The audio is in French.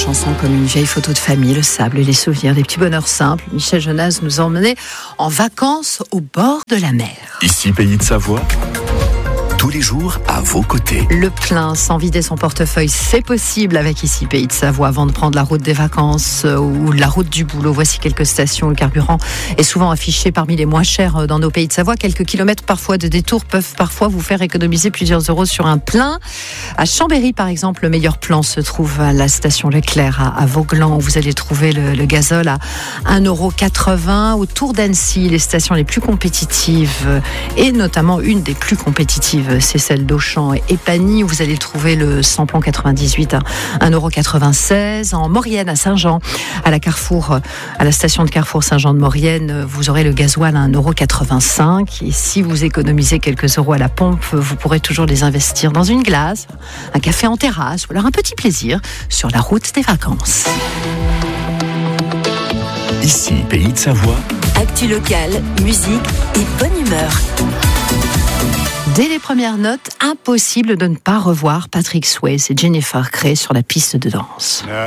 chanson comme une vieille photo de famille, le sable, les souvenirs, des petits bonheurs simples. Michel Jonas nous emmenait en vacances au bord de la mer. Ici, Pays de Savoie, tous les jours à vos côtés. Le plein sans vider son portefeuille, c'est possible avec Ici Pays de Savoie avant de prendre la route des vacances ou la route du boulot. Voici quelques stations. Le carburant est souvent affiché parmi les moins chers dans nos Pays de Savoie. Quelques kilomètres parfois de détour peuvent parfois vous faire économiser plusieurs euros sur un plein. À Chambéry par exemple, le meilleur plan se trouve à la station Leclerc à Vauglan, où vous allez trouver le gazole à 1,80 €. Autour d'Annecy, les stations les plus compétitives et notamment une des plus compétitives, c'est celle d'Auchan et Pagny, où vous allez trouver le samplon 98 à 1,96 €. En Maurienne, à Saint-Jean, à la station de Carrefour Saint-Jean de Maurienne, vous aurez le gasoil à 1,85 €. Et si vous économisez quelques euros à la pompe, vous pourrez toujours les investir dans une glace, un café en terrasse ou alors un petit plaisir sur la route des vacances. Ici, Pays de Savoie. Actu locale, musique et bonne humeur. Dès les premières notes, impossible de ne pas revoir Patrick Swayze et Jennifer Grey sur la piste de danse.